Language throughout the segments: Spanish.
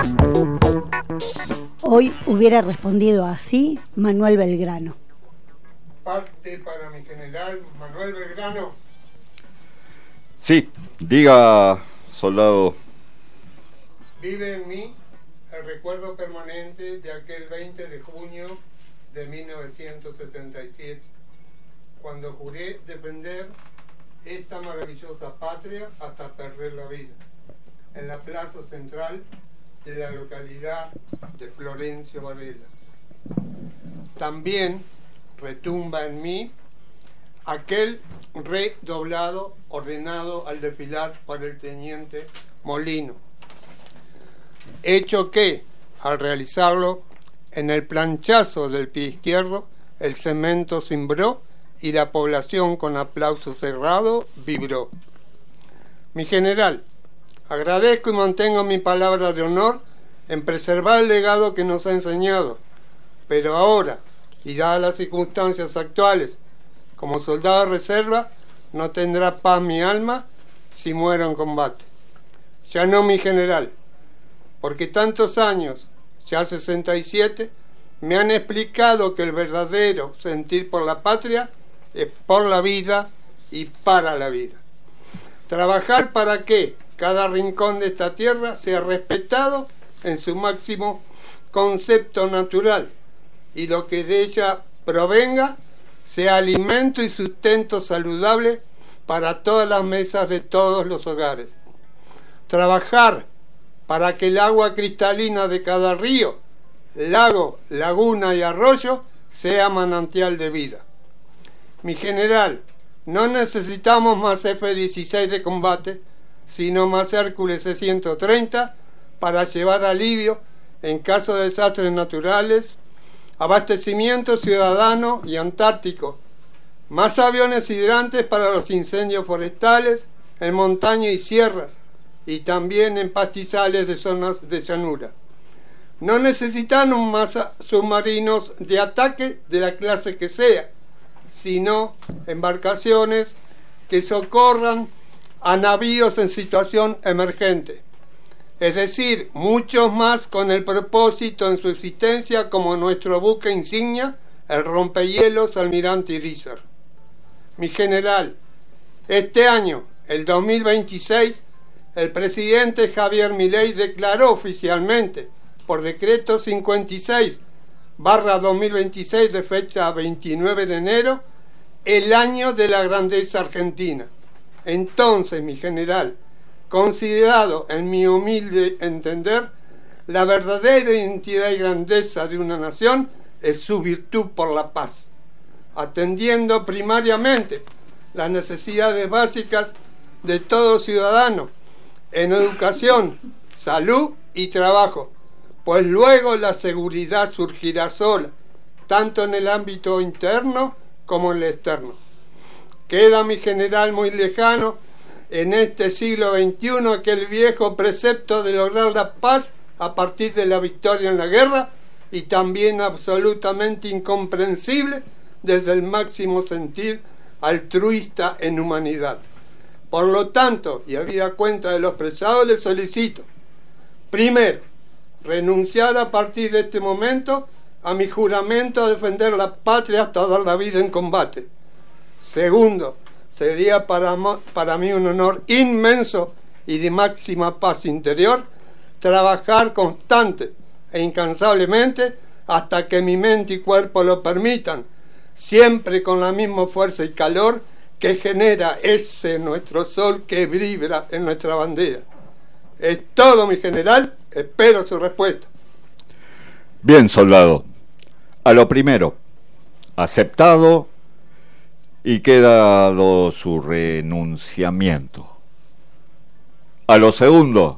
Hoy hubiera respondido así Manuel Belgrano. Parte para mi general Manuel Belgrano. Sí, diga, soldado. Vive en mí el recuerdo permanente de aquel 20 de junio de 1977, cuando juré defender esta maravillosa patria hasta perder la vida, en la plaza central de la localidad de Florencio Varela. También retumba en mí aquel redoblado ordenado al desfilar por el teniente Molino, hecho que, al realizarlo, en el planchazo del pie izquierdo, el cemento cimbró y la población con aplauso cerrado vibró. Mi general, agradezco y mantengo mi palabra de honor en preservar el legado que nos ha enseñado, pero ahora, y dadas las circunstancias actuales, como soldado de reserva, no tendrá paz mi alma si muero en combate. Ya no, mi general, porque tantos años, ya 67, me han explicado que el verdadero sentir por la patria es por la vida y para la vida. Trabajar para que cada rincón de esta tierra sea respetado en su máximo concepto natural y lo que de ella provenga sea alimento y sustento saludable para todas las mesas de todos los hogares. Trabajar para que el agua cristalina de cada río, lago, laguna y arroyo sea manantial de vida. Mi general, no necesitamos más F-16 de combate, sino más Hércules C-130 para llevar alivio en caso de desastres naturales, abastecimiento ciudadano y antártico, más aviones hidrantes para los incendios forestales en montaña y sierras, y también en pastizales de zonas de llanura. No necesitamos más submarinos de ataque de la clase que sea, sino embarcaciones que socorran a navíos en situación emergente. Es decir, muchos más con el propósito en su existencia como nuestro buque insignia, el rompehielos Almirante Irizar. Mi general, este año, el 2026, el presidente Javier Milei declaró oficialmente, por decreto 56/2026 de fecha 29 de enero, el año de la grandeza argentina. Entonces, mi general, considerado en mi humilde entender, la verdadera identidad y grandeza de una nación es su virtud por la paz, atendiendo primariamente las necesidades básicas de todo ciudadano en educación, salud y trabajo, pues luego la seguridad surgirá sola, tanto en el ámbito interno como en el externo. Queda, mi general, muy lejano en este siglo XXI aquel viejo precepto de lograr la paz a partir de la victoria en la guerra, y también absolutamente incomprensible desde el máximo sentir altruista en humanidad. Por lo tanto, y habida cuenta de lo expresado, le solicito, primero, renunciar a partir de este momento a mi juramento a defender la patria hasta dar la vida en combate. Segundo, sería para mí un honor inmenso y de máxima paz interior trabajar constante e incansablemente hasta que mi mente y cuerpo lo permitan, siempre con la misma fuerza y calor que genera ese nuestro sol que vibra en nuestra bandera. Es todo, mi general, espero su respuesta. Bien, soldado. A lo primero, aceptado y queda dado su renunciamiento. A lo segundo,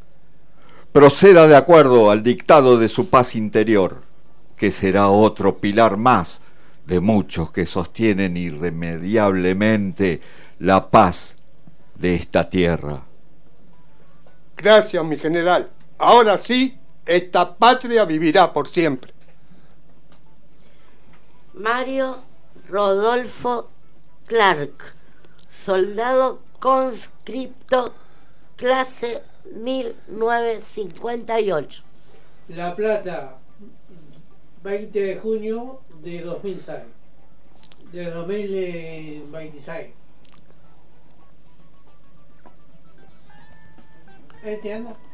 proceda de acuerdo al dictado de su paz interior, que será otro pilar más de muchos que sostienen irremediablemente la paz de esta tierra. Gracias, mi general. Ahora sí, esta patria vivirá por siempre. Mario Rodolfo Clark, soldado conscripto, clase 1958. La Plata, 20 de junio de 2006. De 2026. ¿Entiendes?